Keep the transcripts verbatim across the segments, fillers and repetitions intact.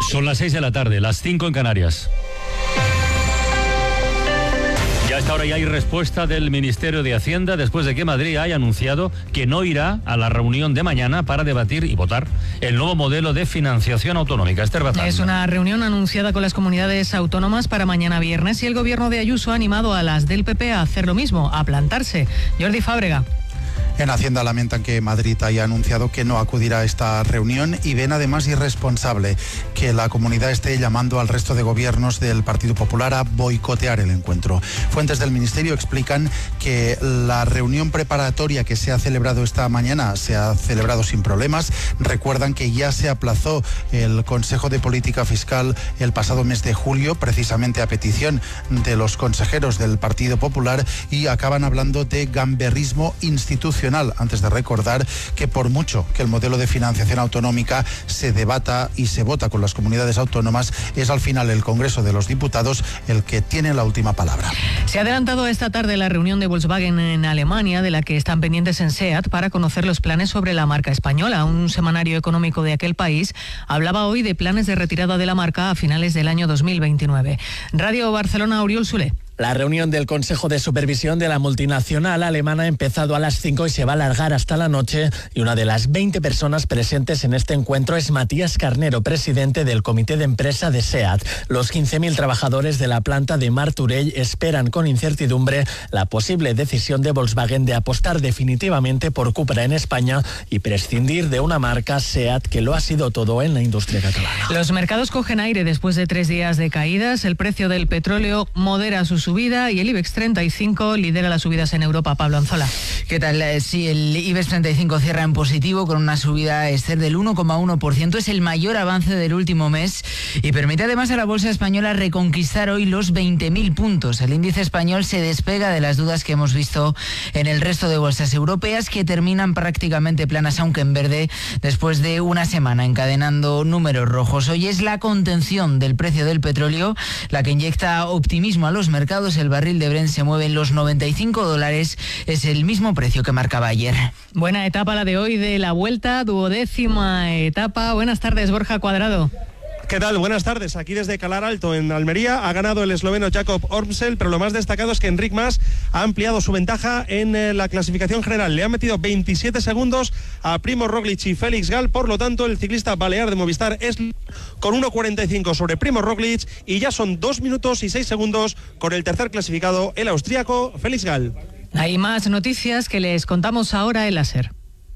Son las seis de la tarde, las cinco en Canarias. Ya a esta hora ya hay respuesta del Ministerio de Hacienda después de que Madrid haya anunciado que no irá a la reunión de mañana para debatir y votar el nuevo modelo de financiación autonómica. Esther Bazán. Es una reunión anunciada con las comunidades autónomas para mañana viernes y el gobierno de Ayuso ha animado a las del P P a hacer lo mismo, a plantarse. Jordi Fábrega. En Hacienda lamentan que Madrid haya anunciado que no acudirá a esta reunión y ven además irresponsable que la comunidad esté llamando al resto de gobiernos del Partido Popular a boicotear el encuentro. Fuentes del Ministerio explican que la reunión preparatoria que se ha celebrado esta mañana se ha celebrado sin problemas. Recuerdan que ya se aplazó el Consejo de Política Fiscal el pasado mes de julio, precisamente a petición de los consejeros del Partido Popular, y acaban hablando de gamberrismo institucional, antes de recordar que por mucho que el modelo de financiación autonómica se debata y se vota con las comunidades autónomas, es al final el Congreso de los Diputados el que tiene la última palabra. Se ha adelantado esta tarde la reunión de Volkswagen en Alemania, de la que están pendientes en SEAT para conocer los planes sobre la marca española. Un semanario económico de aquel país hablaba hoy de planes de retirada de la marca a finales del año dos mil veintinueve. Radio Barcelona, Oriol Soler. La reunión del Consejo de Supervisión de la multinacional alemana ha empezado a las cinco y se va a alargar hasta la noche, y una de las veinte personas presentes en este encuentro es Matías Carnero, presidente del Comité de Empresa de SEAT. Los quince mil trabajadores de la planta de Martorell esperan con incertidumbre la posible decisión de Volkswagen de apostar definitivamente por Cupra en España y prescindir de una marca SEAT que lo ha sido todo en la industria catalana. Los mercados cogen aire después de tres días de caídas. El precio del petróleo modera sus subida y el IBEX treinta y cinco lidera las subidas en Europa. Pablo Anzola. ¿Qué tal? Sí, el IBEX treinta y cinco cierra en positivo con una subida Esther del uno coma uno por ciento. Es el mayor avance del último mes y permite además a la bolsa española reconquistar hoy los veinte mil puntos. El índice español se despega de las dudas que hemos visto en el resto de bolsas europeas, que terminan prácticamente planas, aunque en verde, después de una semana encadenando números rojos. Hoy es la contención del precio del petróleo la que inyecta optimismo a los mercados. El barril de Brent se mueve en los noventa y cinco dólares, es el mismo precio que marcaba ayer. Buena etapa la de hoy de la Vuelta, duodécima etapa. Buenas tardes, Borja Cuadrado. ¿Qué tal? Buenas tardes. Aquí desde Calar Alto, en Almería, ha ganado el esloveno Jakob Ormsel, pero lo más destacado es que Enric Mas ha ampliado su ventaja en eh, la clasificación general. Le ha metido veintisiete segundos a Primož Roglic y Félix Gal. Por lo tanto, el ciclista balear de Movistar es con uno cuarenta y cinco sobre Primož Roglic, y ya son dos minutos y seis segundos con el tercer clasificado, el austríaco Félix Gal. Hay más noticias que les contamos ahora en la SER.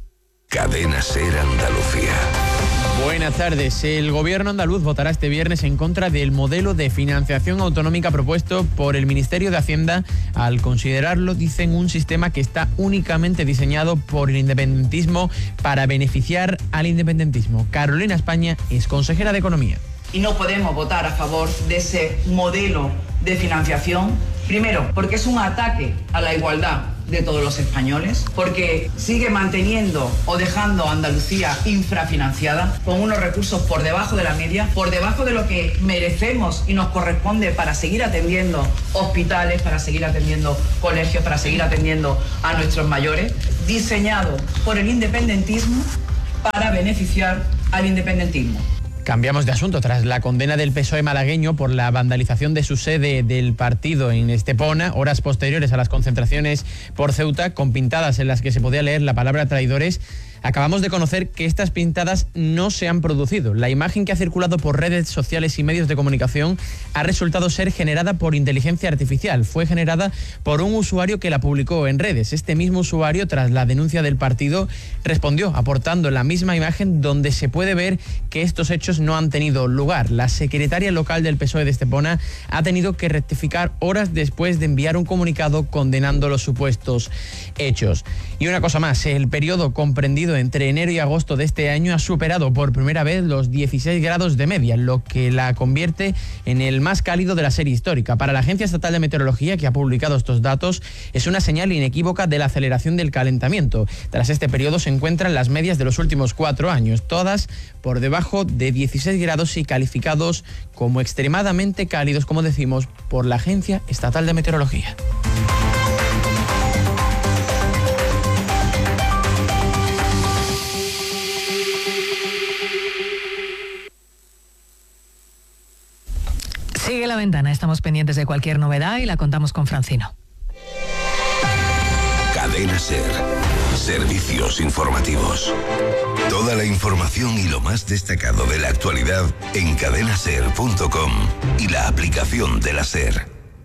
Cadena SER Andalucía. Buenas tardes. El gobierno andaluz votará este viernes en contra del modelo de financiación autonómica propuesto por el Ministerio de Hacienda, al considerarlo, dicen, un sistema que está únicamente diseñado por el independentismo para beneficiar al independentismo. Carolina España es consejera de Economía. Y no podemos votar a favor de ese modelo de financiación, primero, porque es un ataque a la igualdad de todos los españoles, porque sigue manteniendo o dejando a Andalucía infrafinanciada, con unos recursos por debajo de la media, por debajo de lo que merecemos y nos corresponde para seguir atendiendo hospitales, para seguir atendiendo colegios, para seguir atendiendo a nuestros mayores, diseñado por el independentismo para beneficiar al independentismo. Cambiamos de asunto. Tras la condena del P S O E malagueño por la vandalización de su sede del partido en Estepona, horas posteriores a las concentraciones por Ceuta, con pintadas en las que se podía leer la palabra traidores, acabamos de conocer que estas pintadas no se han producido. La imagen que ha circulado por redes sociales y medios de comunicación ha resultado ser generada por inteligencia artificial. Fue generada por un usuario que la publicó en redes. Este mismo usuario, tras la denuncia del partido, respondió aportando la misma imagen donde se puede ver que estos hechos no han tenido lugar. La secretaria local del P S O E de Estepona ha tenido que rectificar horas después de enviar un comunicado condenando los supuestos hechos. Y una cosa más, el periodo comprendido entre enero y agosto de este año ha superado por primera vez los dieciséis grados de media, lo que la convierte en el más cálido de la serie histórica. Para la Agencia Estatal de Meteorología, que ha publicado estos datos, es una señal inequívoca de la aceleración del calentamiento. Tras este periodo se encuentran las medias de los últimos cuatro años, todas por debajo de dieciséis grados y calificados como extremadamente cálidos, como decimos, por la Agencia Estatal de Meteorología. Sigue La Ventana, estamos pendientes de cualquier novedad y la contamos con Francino. Cadena SER. Servicios informativos. Toda la información y lo más destacado de la actualidad en cadena ser punto com y la aplicación de la SER.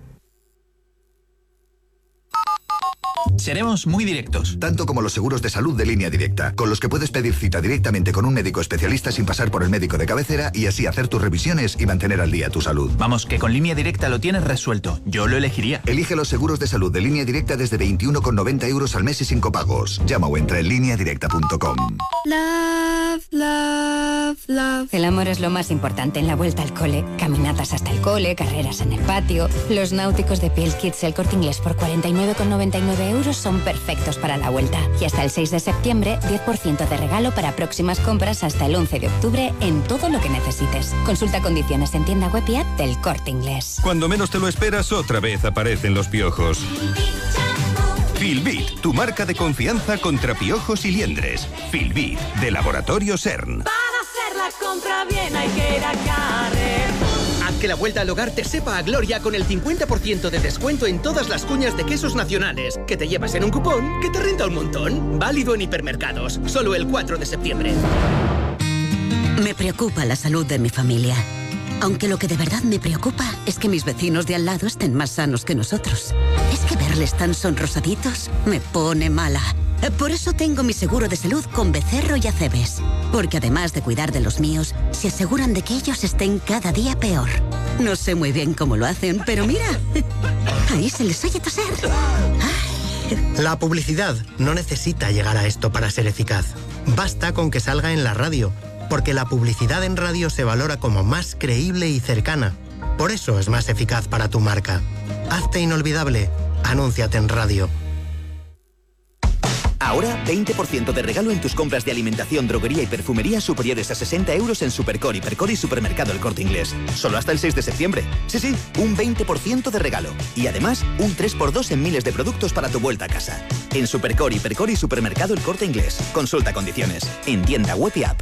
Seremos muy directos. Tanto como los seguros de salud de Línea Directa, con los que puedes pedir cita directamente con un médico especialista sin pasar por el médico de cabecera y así hacer tus revisiones y mantener al día tu salud. Vamos, que con Línea Directa lo tienes resuelto. Yo lo elegiría. Elige los seguros de salud de Línea Directa desde veintiuno con noventa euros al mes y sin copagos. Llama o entra en línea directa punto com. Love, love, love. El amor es lo más importante en la vuelta al cole. Caminatas hasta el cole, carreras en el patio. Los náuticos de Piel Kids El Corte Inglés por cuarenta y nueve con noventa y nueve euros son perfectos para la vuelta. Y hasta el seis de septiembre, diez por ciento de regalo para próximas compras hasta el once de octubre en todo lo que necesites. Consulta condiciones en tienda web y app del Corte Inglés. Cuando menos te lo esperas, otra vez aparecen los piojos. Filbit, tu marca de confianza contra piojos y liendres. Filbit, de Laboratorio CERN. Para hacer la compra bien hay que ir a Carrefour. Haz que la vuelta al hogar te sepa a gloria con el cincuenta por ciento de descuento en todas las cuñas de quesos nacionales, que te llevas en un cupón que te renta un montón. Válido en hipermercados, solo el cuatro de septiembre. Me preocupa la salud de mi familia. Aunque lo que de verdad me preocupa es que mis vecinos de al lado estén más sanos que nosotros. Es que verles tan sonrosaditos me pone mala. Por eso tengo mi seguro de salud con Becerro y Acebes. Porque además de cuidar de los míos, se aseguran de que ellos estén cada día peor. No sé muy bien cómo lo hacen, pero mira, ahí se les oye toser. Ay. La publicidad no necesita llegar a esto para ser eficaz. Basta con que salga en la radio, porque la publicidad en radio se valora como más creíble y cercana. Por eso es más eficaz para tu marca. Hazte inolvidable. Anúnciate en radio. Ahora, veinte por ciento de regalo en tus compras de alimentación, droguería y perfumería superiores a sesenta euros en Supercor, Hipercor y Supermercado El Corte Inglés. Solo hasta el seis de septiembre. Sí, sí, un veinte por ciento de regalo. Y además, un tres por dos en miles de productos para tu vuelta a casa. En Supercor, Hipercor y Supermercado El Corte Inglés. Consulta condiciones. En tienda web y app.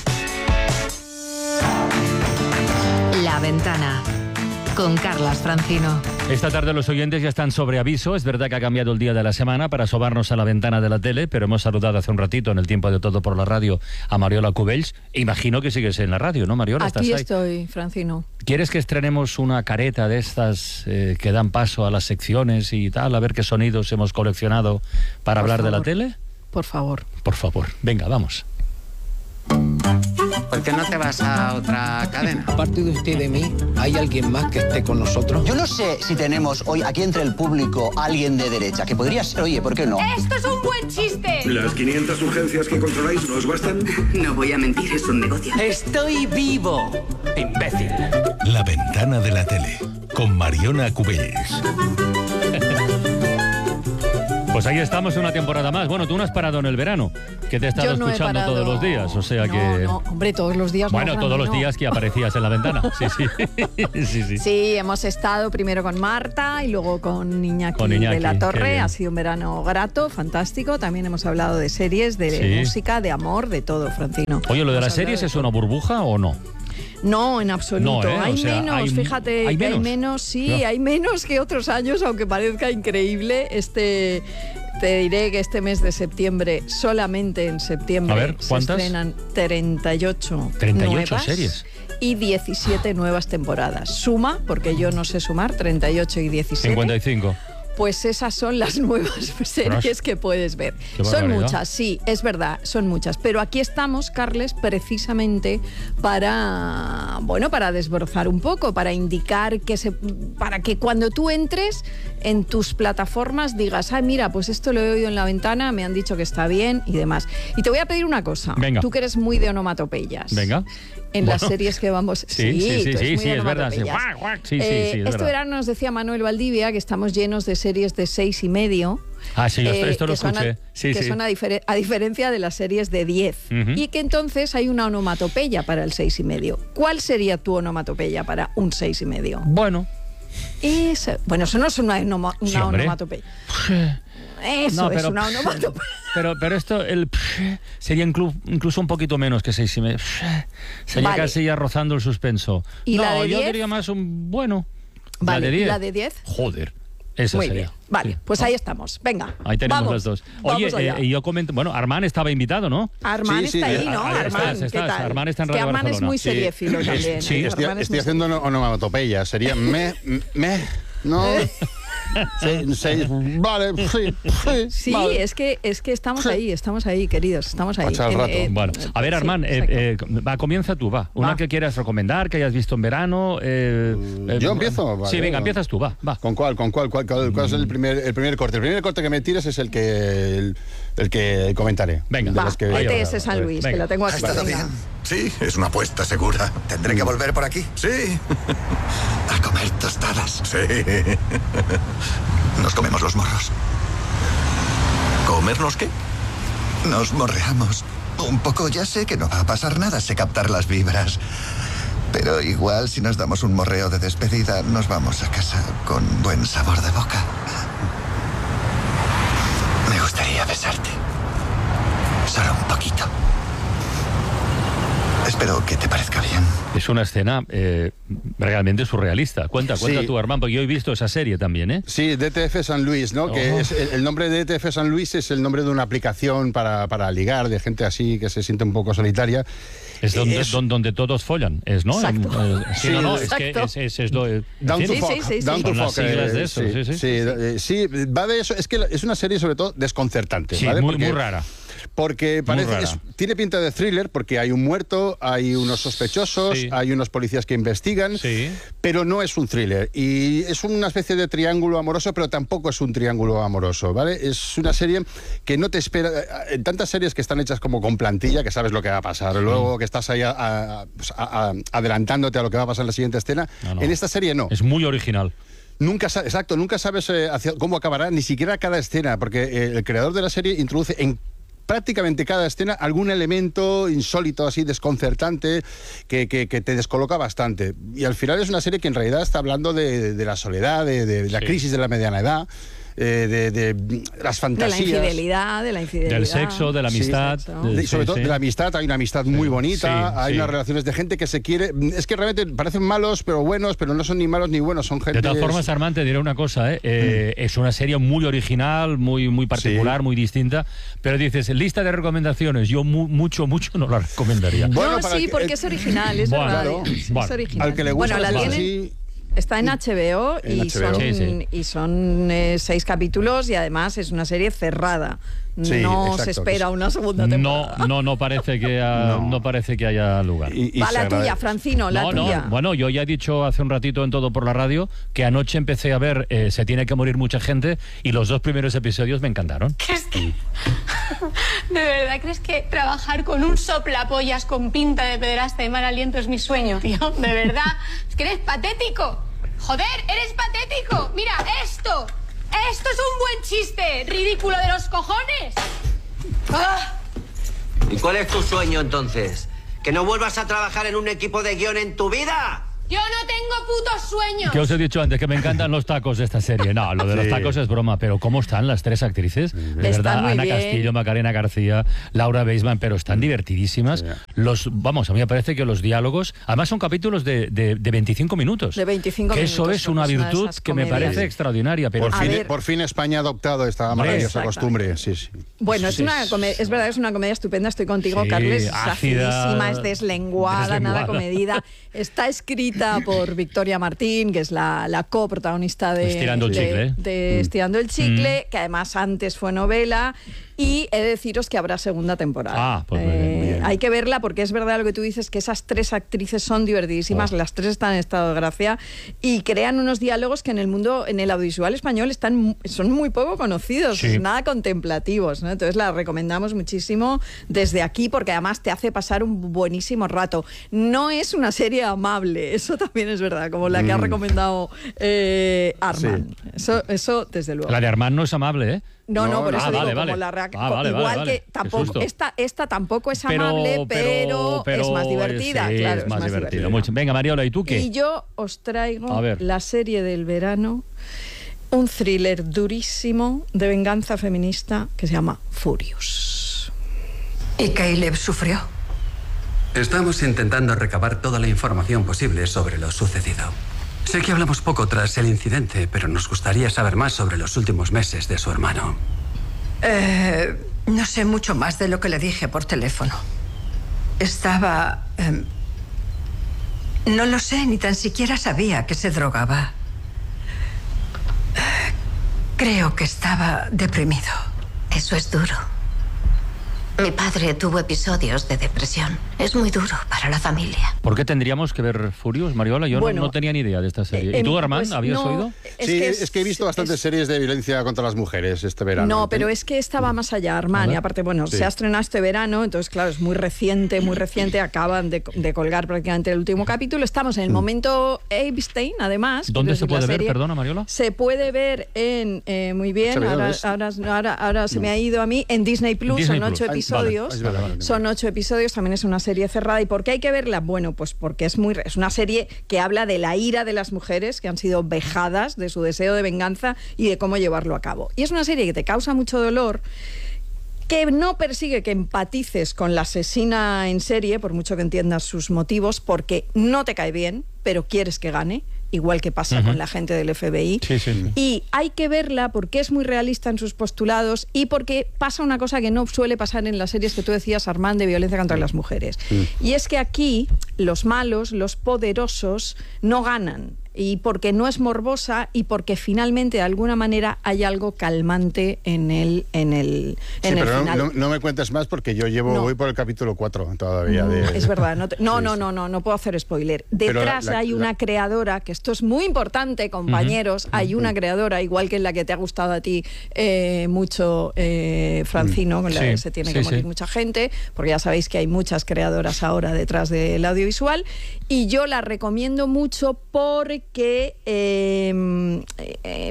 La Ventana, con Carlas Francino. Esta tarde los oyentes ya están sobre aviso. Es verdad que ha cambiado el día de la semana para asomarnos a la ventana de la tele, pero hemos saludado hace un ratito en el tiempo de Todo por la Radio a Mariola Cubells. Imagino que sigues en la radio, ¿no, Mariola? Aquí ¿Estás ahí? Estoy, Francino. ¿Quieres que estrenemos una careta de estas eh, que dan paso a las secciones y tal? A ver qué sonidos hemos coleccionado para Por hablar favor. de la tele. Por favor. Por favor. Venga, vamos. ¿Por qué no te vas a otra cadena? Aparte de usted y de mí, ¿hay alguien más que esté con nosotros? Yo no sé si tenemos hoy aquí entre el público alguien de derecha, que podría ser, oye, ¿por qué no? ¡Esto es un buen chiste! ¿Las quinientas urgencias que controláis no os bastan? No voy a mentir, es un negocio. ¡Estoy vivo! ¡Imbécil! La ventana de la tele, con Mariona Cubells. Pues ahí estamos una temporada más. Bueno, tú no has parado en el verano, que te he estado Yo no he escuchando parado. todos los días, o sea no, que... No, hombre, todos los días. Bueno, no, todos los no. días que aparecías en la ventana. Sí, sí. sí, sí. Sí, hemos estado primero con Marta y luego con Iñaki, Con Iñaki, de la qué Torre. bien. Ha sido un verano grato, fantástico. También hemos hablado de series, de Sí. música, de amor, de todo, Francino. Oye, ¿lo de Hemos las hablado series de es una burbuja o no? No, en absoluto. No, ¿eh? Hay O sea, menos, hay- fíjate, ¿hay que hay menos? menos, sí, No. hay menos que otros años, aunque parezca increíble. Este, te diré que este mes de septiembre, solamente en septiembre, A ver, ¿cuántas? se estrenan treinta y ocho, treinta y ocho nuevas series. y diecisiete nuevas temporadas. Suma, porque yo no sé sumar, treinta y ocho y diecisiete. cincuenta y cinco. Pues esas son las nuevas series que puedes ver. Qué Son barbaridad. muchas, sí, es verdad, son muchas. Pero aquí estamos, Carles, precisamente para, bueno, para desbrozar un poco, para indicar que se, para que cuando tú entres en tus plataformas digas, ay, mira, pues esto lo he oído en la ventana, me han dicho que está bien y demás. Y te voy a pedir una cosa. Venga. Tú que eres muy de onomatopeyas. Venga. En las Bueno. series que vamos... Sí, sí, sí, tú eres sí, muy sí, de es verdad. Sí, onomatopeyas. guac, guac. sí, sí, Eh, sí, es este verdad. verano nos decía Manuel Valdivia que estamos llenos de series de seis y medio. Ah, sí, yo esto- eh, esto lo que son a- escuché. Sí, que sí. son a, difere- a diferencia de las series de diez. Ujú. Y que entonces hay una onomatopeya para el seis y medio. ¿Cuál sería tu onomatopeya para un seis y medio? Bueno. Esa- bueno, eso no es una, onoma- una Sí, hombre. onomatopeya. Eso No, pero- es una onomatopeya. Pero, pero esto el psh, sería inclu- incluso un poquito menos que seis y medio. Psh, Sería Vale. casi ya rozando el suspenso. ¿Y no, la de yo diez? diría más un bueno. Vale, la de ¿y diez. la de diez? Joder, esa Muy sería. bien. Vale, Sí. pues ahí estamos. Venga. Ahí tenemos vamos, las dos. vamos Oye, allá. eh, yo comento, bueno, Armán estaba invitado, ¿no? Armán está ahí, ¿no? Ah, Armán, estás, ¿qué estás. tal? Armán está en Es que Radio Armán es Barcelona. muy seriéfilo Sí, también. sí, ¿eh? estoy, Armán es estoy muy haciendo una onomatopeya. Sería me, me, no. Sí, sí, vale, sí, sí. Sí, vale. es que es que estamos ahí, estamos ahí, queridos, estamos ahí. Pasa el Eh, rato. eh, Bueno, a ver, sí, Armán, eh, exacto. eh, va, comienza tú, va. Una Va. que quieras recomendar, que hayas visto en verano. eh, eh, Yo empiezo. Sí, vale. venga, empiezas tú, va, va. ¿Con cuál? ¿Con cuál? ¿Cuál, cuál, cuál es el primer, el primer corte? El primer corte que me tires es el que el, el que comentaré. Venga. De Va, los que- vete ese San Luis, que lo tengo ¿Ha aquí. estado venga. bien? Sí, es una apuesta segura. ¿Tendré que volver por aquí? Sí. A comer tostadas. Sí. Nos comemos los morros. ¿Comernos qué? Nos morreamos. Un poco, ya sé que no va a pasar nada, sé captar las vibras. Pero igual si nos damos un morreo de despedida, nos vamos a casa con buen sabor de boca. Me gustaría besarte. Solo un poquito. Espero que te parezca bien. Es una escena eh, realmente surrealista. Cuenta, cuenta Sí. tú, Armán, porque yo he visto esa serie también, ¿eh? Sí, D T F San Luis, ¿no? Que Oh. es el, el nombre de D T F San Luis es el nombre de una aplicación para, para ligar, de gente así que se siente un poco solitaria. Es donde, Es- don- donde todos follan, es, ¿no? Exacto. Eh, sí, no, no, es que Exacto. es, es, es lo... en Down fin, to fuck, down to son las fuck, siglas eh, de eso, sí, sí. sí, eh, sí, va de eso. Es que es una serie sobre todo desconcertante, Sí, ¿vale? muy, Porque- muy rara. Porque parece rara. es- tiene pinta de thriller porque hay un muerto, hay unos sospechosos, Sí. hay unos policías que investigan, Sí. pero no es un thriller. Y es una especie de triángulo amoroso, pero tampoco es un triángulo amoroso, ¿vale? Es una serie que no te espera... En tantas series que están hechas como con plantilla, que sabes lo que va a pasar, luego que estás ahí a- a- pues, a- a- adelantándote a lo que va a pasar en la siguiente escena, No, no. en esta serie no. Es muy original. Nunca sa- exacto, nunca sabes eh, hacia- cómo acabará, ni siquiera cada escena, porque eh, el creador de la serie introduce en prácticamente cada escena algún elemento insólito, así desconcertante, que, que- que te descoloca bastante. Y al final es una serie que en realidad está hablando de, de la soledad, de, de la Sí. crisis de la mediana edad, eh, de, de las De fantasías. la infidelidad, de la infidelidad. Del sexo, de la Sí, amistad. sexo. de- Y sobre sí, todo sí. de la amistad, hay una amistad muy bonita, Sí, hay sí. unas relaciones de gente que se quiere. Es que realmente parecen malos, pero buenos, pero no son ni malos ni buenos, son gente. De todas formas, Armán, te diré una cosa, ¿eh? Eh, es una serie muy original, muy, muy particular, Sí. muy distinta, pero dices, lista de recomendaciones, yo mu- mucho, mucho no la recomendaría. Bueno, no, para sí, que- porque es original, es Bueno, verdad. claro. es Bueno, original. al que le bueno, gusta la las tienen, así- está en H B O En y H B O. son, Sí, sí. y son eh, seis capítulos y además es una serie cerrada. Sí, no exacto, se que espera es- una segunda temporada. No, no, no parece que haya, no. No. parece que haya lugar. Y- y Va se la agrade- tuya, Francino, la no, tuya. no, bueno, yo ya he dicho hace un ratito en Todo por la Radio que anoche empecé a ver eh, Se tiene que morir mucha gente y los dos primeros episodios me encantaron. ¿Crees que... ¿De verdad crees que trabajar con un soplapollas con pinta de pederasta y mal aliento es mi sueño, tío? ¿De verdad? Es que eres patético. Joder, eres patético. Mira, esto. Esto es un buen chiste. Ridículo de los cojones. Ah. ¿Y cuál es tu sueño entonces? ¿Que no vuelvas a trabajar en un equipo de guión en tu vida? Yo no tengo putos sueños. Que os he dicho antes que me encantan los tacos de esta serie. No, lo de los Sí. tacos es broma, pero ¿cómo están las tres actrices? De Están verdad, muy Ana bien. Castillo, Macarena García, Laura Beisman, pero están divertidísimas. Sí. Los, vamos, a mí me parece que los diálogos, además son capítulos de, de, de veinticinco minutos. De veinticinco que minutos. eso es una pues, de virtud esas que me comedias. parece extraordinaria. Pero Por A fin, ver. por fin España ha adoptado esta Hombre, maravillosa exactamente. costumbre. Sí, sí. Bueno, es Sí, una sí. comedia, es verdad, es una comedia estupenda, estoy contigo, Sí, Carles, es ácida, acidísima, es deslenguada, deslenguada. nada comedida. Está escrita por Victoria Martín, que es la, la coprotagonista de Estirando el de- chicle. de Mm. Estirando el chicle, que además antes fue novela. Y he de deciros que habrá segunda temporada. Ah, pues muy bien, Eh, muy bien. Hay que verla porque es verdad lo que tú dices, que esas tres actrices son divertidísimas, Oh. las tres están en estado de gracia y crean unos diálogos que en el mundo, en el audiovisual español, están mu- son muy poco conocidos, Sí. nada contemplativos, ¿no? Entonces la recomendamos muchísimo desde aquí porque además te hace pasar un buenísimo rato. No es una serie amable, eso también es verdad, como la que ha Mm. recomendado eh, Arman. Eso, eso desde luego. La de Armand no es amable, ¿eh? No, no, No, por no. eso Ah, digo, vale, como vale. la rea- Ah, vale, igual vale, vale. que Qué tampoco, susto. esta, esta tampoco es Pero- amable, pero, pero es más divertida, sí, claro, es más divertido. Mucho. Venga, Mariola, ¿y tú qué? Y yo os traigo A ver. la serie del verano. un thriller durísimo de venganza feminista que se llama Furious. ¿Y Caleb sufrió? Estamos intentando recabar toda la información posible sobre lo sucedido. Sé que hablamos poco tras el incidente, pero nos gustaría saber más sobre los últimos meses de su hermano. Eh, no sé mucho más de lo que le dije por teléfono. Estaba... Eh, no lo sé, ni tan siquiera sabía que se drogaba. Eh, creo que estaba deprimido. Eso es duro. Mi padre tuvo episodios de depresión. Es muy duro para la familia. ¿Por qué tendríamos que ver Furious, Mariola? Yo Bueno, no, no tenía ni idea de esta serie. eh, ¿Y tú, pues Armand, habías no, oído? es Sí, que es, es- que he visto bastantes series de violencia contra las mujeres este verano. No, ¿eh? pero es que esta va más allá, Armand. A Y ver. aparte, bueno, Sí. se ha estrenado este verano, entonces, claro, es muy reciente, muy reciente. Acaban de, de colgar prácticamente el último capítulo. Estamos en el momento Epstein, además. ¿Dónde quiero se decir, la puede ver, serie perdona, Mariola? Se puede ver en, eh, muy bien, H B O ahora, es. ahora, ahora, ahora se me ha ido a mí, en Disney Plus, Disney son Plus. ocho Ay, vale. episodios. Ay, vale, vale, vale. Son ocho episodios, también es una serie cerrada. ¿Y por qué hay que verla? Bueno, pues porque es muy es una serie que habla de la ira de las mujeres que han sido vejadas, de su deseo de venganza y de cómo llevarlo a cabo. Y es una serie que te causa mucho dolor, que no persigue que empatices con la asesina en serie, por mucho que entiendas sus motivos, porque no te cae bien, pero quieres que gane, igual que pasa Ujú. con la gente del F B I. Sí, sí, sí. Y hay que verla porque es muy realista en sus postulados y porque pasa una cosa que no suele pasar en las series que tú decías, Armand, de violencia contra las mujeres. Y es que aquí los malos, los poderosos, no ganan. Y porque no es morbosa y porque finalmente de alguna manera hay algo calmante en el, en el, Sí, en el pero no, final. no- no me cuentes más porque yo llevo No. voy por el capítulo cuatro todavía. Mm, de- Es verdad, no, te- no, no, no, no, no puedo hacer spoiler. Pero Detrás la- la- hay la- una creadora, que esto es muy importante, compañeros, hay una creadora, igual que en la que te ha gustado a ti eh, mucho, eh, Francino, con la Sí, que se tiene sí, que morir sí. mucha gente, porque ya sabéis que hay muchas creadoras ahora detrás del audiovisual, y yo la recomiendo mucho porque eh, eh,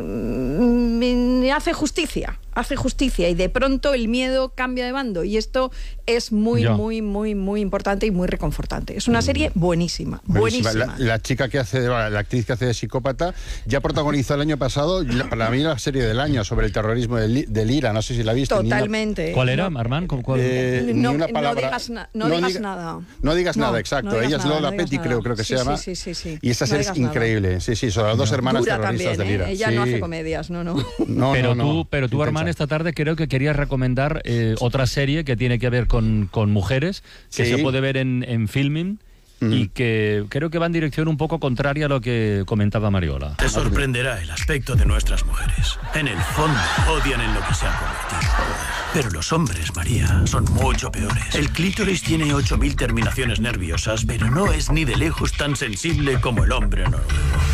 me hace justicia. Hace justicia y de pronto el miedo cambia de bando y esto es muy, Ya. muy, muy, muy importante y muy reconfortante. Es una serie buenísima, Buenísima. buenísima. La, la chica que hace, la, la actriz que hace de psicópata, ya protagonizó el año pasado, la- para mí la serie del año sobre el terrorismo del, I- del IRA, no sé si la viste. ni una- Totalmente. ¿Cuál era, Armand? ¿Cuál- cuál- Eh, ni no, una no palabra. digas, na- no no digas diga- nada. No digas No, nada, exacto. no digas Ella es nada, Lola no digas Petty, nada. creo, creo que Sí, se llama. sí, sí, sí, sí. Y esta No serie es digas nada. increíble. Sí, sí, son las dos hermanas Dura terroristas también, del IRA. ¿eh? Ella Sí. no hace comedias, no, no. No, pero, no, tú, no. pero tú, Armand, esta tarde creo que querías recomendar eh, otra serie que tiene que ver con, con mujeres, que Sí. se puede ver en, en Filmin y que creo que va en dirección un poco contraria a lo que comentaba Mariola. Te sorprenderá el aspecto de nuestras mujeres. En el fondo, odian en lo que se han convertido. Pero los hombres, María, son mucho peores. El clítoris tiene ocho mil terminaciones nerviosas, pero no es ni de lejos tan sensible como el hombre noruego.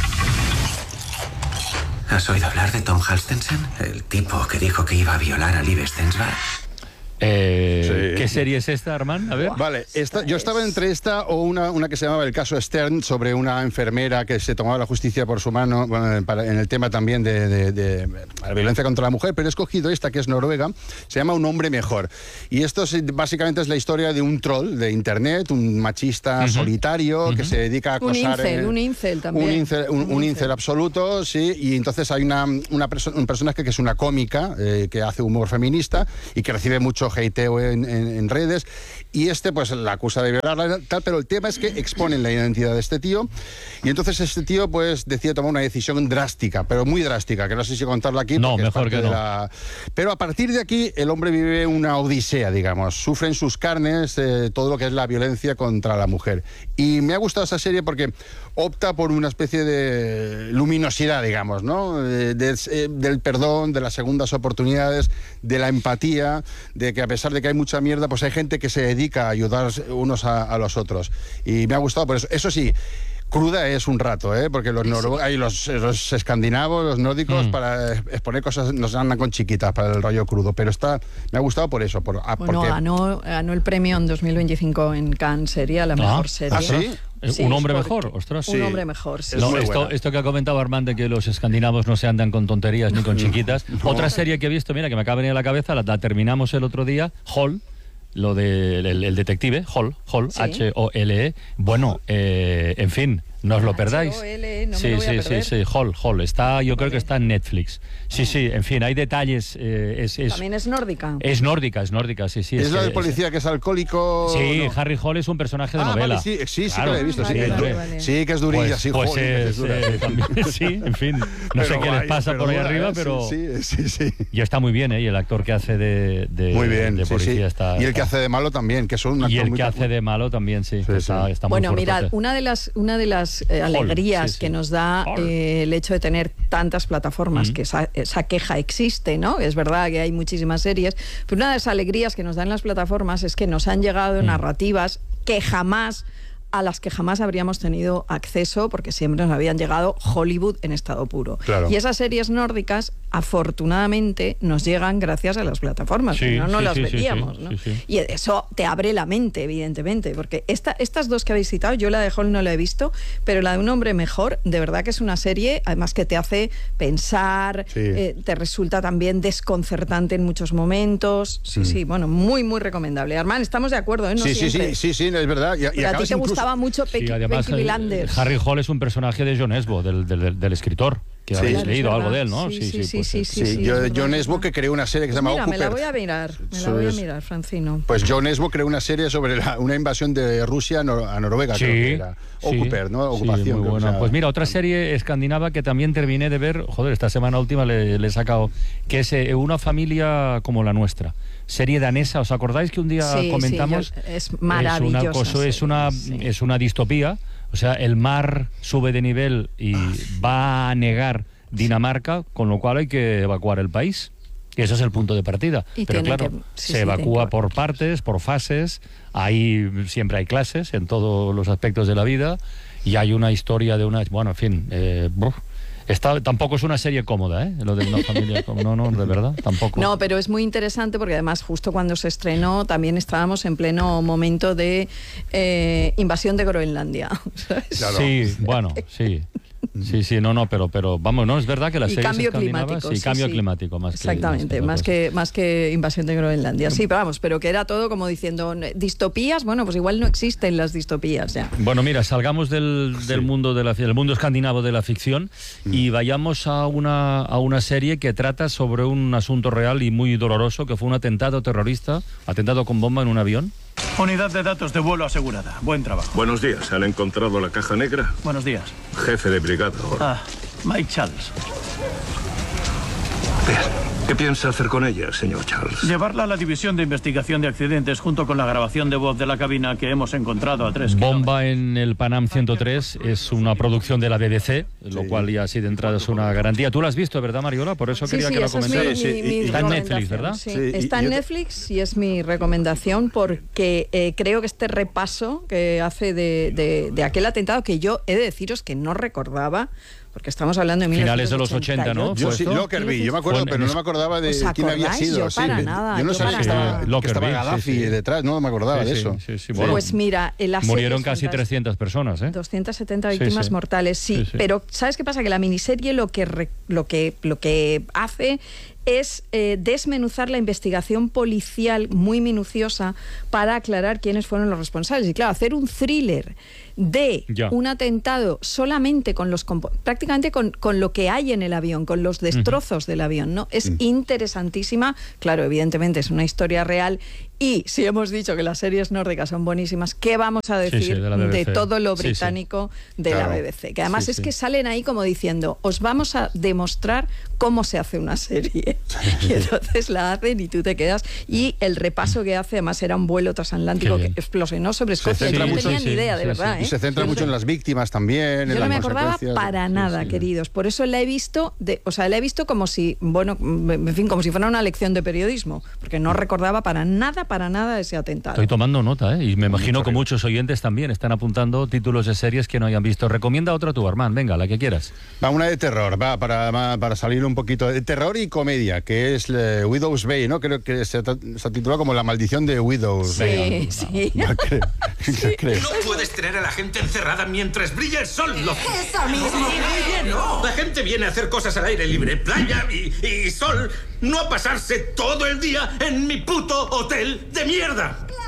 ¿Has oído hablar de Tom Halstensen? El tipo que dijo que iba a violar a Liv Stensberg. Eh, Sí. ¿Qué serie es esta, Armand? A ver. Vale, esta, yo estaba entre esta o una, una que se llamaba El caso Stern, sobre una enfermera que se tomaba la justicia por su mano, bueno, para- en el tema también de, de- de la violencia contra la mujer, pero he escogido esta que es noruega, se llama Un hombre mejor. Y esto es- básicamente es la historia de un troll de internet, un machista solitario que se dedica a Un acosar... incel, eh, un incel también. Un incel, un- un incel absoluto, sí, y entonces hay una, una perso- un personaje que es una cómica, eh, que hace humor feminista y que recibe mucho hateo en, en- en redes, y este pues la acusa de violarla y tal, pero el tema es que exponen la identidad de este tío, y entonces este tío pues decide tomar una decisión drástica, pero muy drástica, que no sé si contarla aquí. No, porque es mejor parte que de no. la- Pero a partir de aquí el hombre vive una odisea, digamos, sufre en sus carnes eh, todo lo que es la violencia contra la mujer. Y me ha gustado esa serie porque opta por una especie de luminosidad, digamos, ¿no? Eh, de- eh, del perdón, de las segundas oportunidades, de la empatía, de que a pesar de que hay mucha mierda, pues hay gente que se dedica a ayudar unos a, a los otros. Y me ha gustado por eso. Eso sí, cruda es un rato, ¿eh? Porque los, noruegos, hay los, los escandinavos, los nórdicos, Mm. para exponer cosas nos andan con chiquitas para el rollo crudo. Pero está, me ha gustado por eso. Por, ah, Bueno, porque, ganó, ganó el premio en dos mil veinticinco en Cannes, sería la mejor serie. ¿Ah, sí? Sí, ¿Un hombre porque- mejor? Ostras. Un hombre mejor, sí. No, muy esto, buena. esto que ha comentado Armand de que los escandinavos no se andan con tonterías ni con chiquitas. Otra serie que he visto, mira, que me acaba de venir a la cabeza, la, la terminamos el otro día, Hall, lo del el, el detective, Hall, Hall, Sí. H O L E. Bueno, eh, en fin, No os lo perdáis. H O L, no sí, me lo voy a sí, perder. sí, sí, Hall, Hall. Está, yo creo que está en Netflix. Sí, sí, en fin, hay detalles. Eh, es, es, También es nórdica. es nórdica, es nórdica, sí, sí. ¿Es, es la que- del policía que es alcohólico? Sí, no. Harry Hall es un personaje de Ah, novela. vale, sí, sí, sí Claro. que lo he visto. sí, Vale, que es vale, du- vale. sí, que es durilla, Pues, sí, pues joder, que eh, es dura. eh, también, sí, en fin. No Pero sé qué guay, les pasa pero por ahí dura, arriba, ¿eh? pero... Sí, sí, sí. Y está muy bien, ¿eh? Y el actor que hace de, de, Muy bien, de sí, policía sí. está... Y el que está- hace de malo también, que es un actor Y el muy que hace de malo también, sí, que está, está muy Bueno, fuerte. mirad, una de las, una de las eh, alegrías sí, sí. que nos da eh, el hecho de tener tantas plataformas, Mm. que esa, esa queja existe, ¿no? Es verdad que hay muchísimas series, pero una de las alegrías que nos dan las plataformas es que nos han llegado Mm. narrativas que jamás a las que jamás habríamos tenido acceso porque siempre nos habían llegado Hollywood en estado puro. Claro. Y esas series nórdicas, afortunadamente, nos llegan gracias a las plataformas, Sí, si no, no sí, las sí, sí, veríamos, sí, ¿no? sí, sí. Y eso te abre la mente, evidentemente, porque esta, estas dos que habéis citado, yo la de Hall no la he visto, pero la de Un hombre mejor, de verdad que es una serie, además que te hace pensar, Sí. eh, te resulta también desconcertante en muchos momentos. Sí, Mm. sí, bueno, muy, muy recomendable. Armand, estamos de acuerdo, ¿eh? No Sí, sí, siempre. sí, sí, sí, es verdad. Y, y Pero a ti acabas te incluso- gustaba mucho Peaky, Sí, además, Peaky eh, Blinders. Harry Hall es un personaje de John Esbo, del, del, del escritor, que Sí. habéis Claro, leído es algo verdad. de él, ¿no? Sí, sí, sí, pues, sí, eh, sí, Sí, sí, yo- es verdad, John es Esbo, verdad. que creó una serie que se Pues llama mira, me la Occuper. voy a mirar, me la Eso voy a es. mirar, Francino. Pues John Esbo creó una serie sobre la- una invasión de Rusia a Nor- a Noruega, Sí, creo que era. sí, Occuper, ¿no? sí, Ocupación. muy creo que buena. se Pues llama. mira, otra serie escandinava que también terminé de ver, joder, esta semana última le, le he sacado, que es eh, Una familia como la nuestra. Serie danesa, ¿os acordáis que un día Sí, sí, comentamos? yo- es Es maravillosa una, cosa- es, serie, una, sí. es una distopía, o sea, el mar sube de nivel y va a anegar Dinamarca, con lo cual hay que evacuar el país. Y ese es el punto de partida. Y Pero tienen claro, que- sí, se sí, evacúa tienen que por partes, por fases, ahí siempre hay clases en todos los aspectos de la vida y hay una historia de una... Bueno, en fin, eh, bruf. Está, tampoco es una serie cómoda, ¿eh? Lo de una familia cómoda. No, no, de verdad, tampoco. No, pero es muy interesante porque además justo cuando se estrenó también estábamos en pleno momento de eh, invasión de Groenlandia. ¿sabes? Sí, bueno, sí. Sí, sí, no, no, pero, pero vamos, no, es verdad que las Y series cambio escandinavas, climático, sí, sí, cambio sí. climático más que Exactamente, otra más cosa. que, más que invasión de Groenlandia. Sí, pero vamos, pero que era todo como diciendo, distopías, bueno, pues igual no existen las distopías ya. Bueno, mira, salgamos del, del mundo de la, del mundo escandinavo de la ficción y vayamos a una, a una serie que trata sobre un asunto real y muy doloroso, que fue un atentado terrorista, atentado con bomba en un avión. Unidad de datos de vuelo asegurada. Buen trabajo. Buenos días. ¿Han encontrado la caja negra? Buenos días. Jefe de brigada. Ah, Mike Charles. ¿Qué piensa hacer con ella, señor Charles? Llevarla a la división de investigación de accidentes junto con la grabación de voz de la cabina que hemos encontrado a tres Bomba en el Panam ciento tres es una producción de la B B C, lo cual ya así de entrada es una garantía. Tú la has visto, ¿verdad, Mariola? Por eso Sí, quería sí, que la esa es mi- comentaras. mi- mi Está en Netflix, recomendación, ¿verdad? sí. Sí, y- Está y en otra- Netflix y es mi recomendación porque eh, creo que este repaso que hace de, de- de aquel atentado que yo he de deciros que no recordaba, porque estamos hablando de Finales de los ochenta, ¿no? Yo ¿Fue sí, esto? Lockerbie, yo me acuerdo, Fue en- pero no me acordaba de ¿Os quién había acordáis? sido. Yo sí. para nada, Yo no yo sabía para que estaba, nada. que Lockerbie, estaba sí, Gaddafi sí. detrás, no me acordaba Sí, de sí, eso. sí, sí, bueno. Pues mira, en la serie Murieron es casi fantástica. trescientas personas, ¿eh? doscientas setenta Sí, víctimas sí. mortales, sí, Sí, sí. pero ¿sabes qué pasa? Que la miniserie lo que, re- lo que, lo que hace es eh, desmenuzar la investigación policial muy minuciosa para aclarar quiénes fueron los responsables. Y claro, hacer un thriller de Ya. un atentado solamente con los compo- prácticamente con, con lo que hay en el avión, con los destrozos del avión, ¿no? Es interesantísima. Claro, evidentemente es una historia real. Y si hemos dicho que las series nórdicas son buenísimas, ¿qué vamos a Sí, decir sí, de la B B C. de todo lo Sí, sí. británico de Claro. la B B C? Que además Sí, es sí. que salen ahí como diciendo, os vamos a demostrar cómo se hace una serie. Y entonces la hacen y tú te quedas. Y el repaso que hace, además era un vuelo transatlántico Qué que bien. explosionó sobre Se Escocia. centra Yo no mucho- tenía sí, ni idea, de sí, verdad. sí. Y ¿eh? se centra Yo mucho no- en las víctimas también. en yo no las me acordaba consecuencias. para Sí, nada, sí. queridos. Por eso la he visto, de, o sea, la he visto como si, bueno, en fin, como si fuera una lección de periodismo, porque no recordaba para nada, para nada ese atentado. Estoy tomando nota, ¿eh? Y me imagino que muchos oyentes también están apuntando títulos de series que no hayan visto. Recomienda otra tú, Armand, venga, la que quieras. Va, una de terror, va, para, va, para salir un poquito de terror y comedia, que es eh, Widow's Bay, ¿no? Creo que se, ta- se titula como La maldición de Widow's Sí, Bay. sí. No, creo, creo. No puedes tener a la gente encerrada mientras brilla el sol, loco. Eso mismo. No, la gente viene a hacer cosas al aire libre, playa y, y sol, no a pasarse todo el día en mi puto hotel de mierda.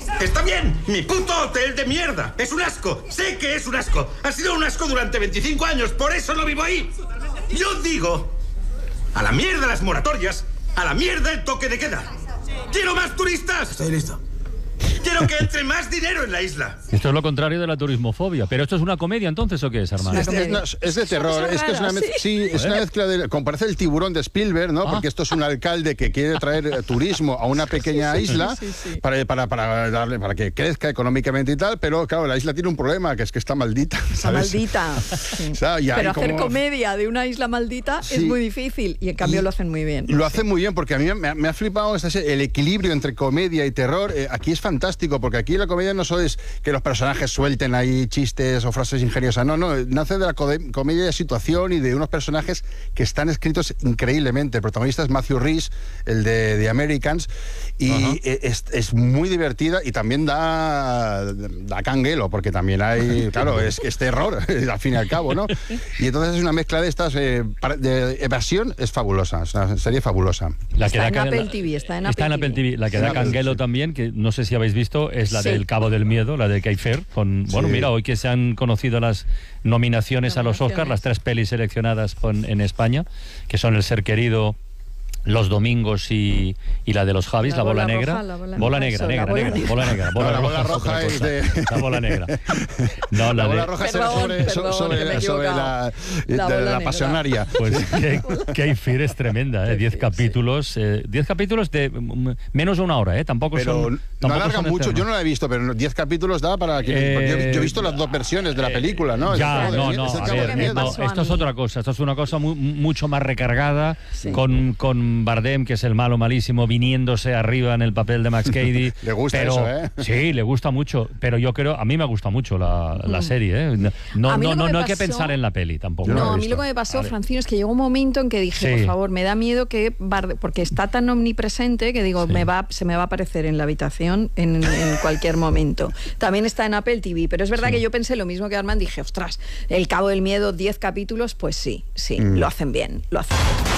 Está bien, mi puto hotel de mierda. Es un asco, sé que es un asco. Ha sido un asco durante veinticinco años, por eso no vivo ahí. Yo digo, a la mierda las moratorias, a la mierda el toque de queda. ¡Quiero más turistas! Estoy listo. Quiero que entre más dinero en la isla. Esto es lo contrario de la turismofobia. ¿Pero esto es una comedia entonces o qué es, Armando? Es, es, no, es de terror, es que es una, mez, sí, es una mezcla de... Como parece el Tiburón de Spielberg, ¿no? Ah. Porque esto es un alcalde que quiere traer turismo a una pequeña sí, sí, isla sí, sí, sí. Para, para, para, darle, para que crezca económicamente y tal, pero claro, la isla tiene un problema, que es que está maldita. Está ¿sabes? Maldita. Sí. O sea, pero hacer como... comedia de una isla maldita sí. es muy difícil y en cambio y lo hacen muy bien. Lo hacen muy bien porque a mí me, me ha flipado el equilibrio entre comedia y terror. Eh, aquí es fantástico porque aquí la comedia no solo es que los personajes suelten ahí chistes o frases ingeniosas, no, no, nace de la comedia de situación y de unos personajes que están escritos increíblemente. El protagonista es Matthew Rhys, el de The Americans, y uh-huh. es, es muy divertida y también da, da canguelo, porque también hay, claro, es, es terror, al fin y al cabo, ¿no? Y entonces es una mezcla de estas, eh, de evasión, es fabulosa, es una serie fabulosa. La que está da en Apple T V, está en Apple, está en Apple T V. La que da canguelo también, que no sé si habéis visto, es la sí. del Cabo del Miedo, la de Kay Fair, con, bueno, sí. mira, hoy que se han conocido las nominaciones, nominaciones. a los Oscars, las tres pelis seleccionadas con, en España, que son El ser querido, Los domingos y, y la de los Javis, la, la bola, bola negra. Roja, la bola, bola negra, negra, bola negra, bola negra. Bola, no, la bola roja, roja es de... La bola negra. No, la, la bola de... roja perdón, sobre, perdón, sobre, sobre, sobre la, la, de, la pasionaria. Pues Kay Fair es tremenda, ¿eh? Diez capítulos, eh, diez capítulos de mm, menos de una hora, ¿eh? Tampoco pero son... No alargan mucho, yo no la he visto, pero diez capítulos da para que... Eh, yo he visto las dos versiones de la película, ¿no? Ya, no, no, a ver, no, esto es otra cosa, esto es una cosa muy, mucho más recargada, sí. con, con Bardem, que es el malo malísimo, viniéndose arriba en el papel de Max Cady. Le gusta pero, eso, ¿eh? Sí, le gusta mucho, pero yo creo, a mí me gusta mucho la, la serie, ¿eh? No, no, no, no, no hay que pensar en la peli tampoco. No, no a mí lo que me pasó, vale. Francino, es que llegó un momento en que dije, sí. por favor, me da miedo que Bardem, porque está tan omnipresente que digo, sí. me va, se me va a aparecer en la habitación en, en cualquier momento. También está en Apple T V, pero es verdad sí. que yo pensé lo mismo que Armand, dije, ostras, El Cabo del Miedo, diez capítulos, pues sí, sí, mm. lo hacen bien, lo hacen bien.